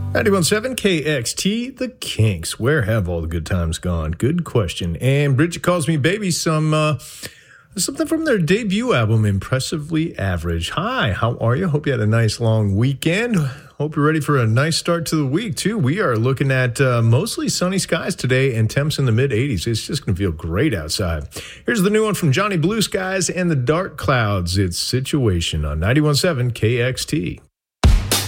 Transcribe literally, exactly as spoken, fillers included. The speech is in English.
ninety-one point seven K X T, The Kinks. Where have all the good times gone? Good question. And Bridget Calls Me Baby, some uh, something from their debut album, Impressively Average. Hi, how are you? Hope you had a nice long weekend. Hope you're ready for a nice start to the week, too. We are looking at uh, mostly sunny skies today and temps in the mid eighties. It's just going to feel great outside. Here's the new one from Johnny Blue Skies and the Dark Clouds. It's Situation on ninety-one point seven K X T.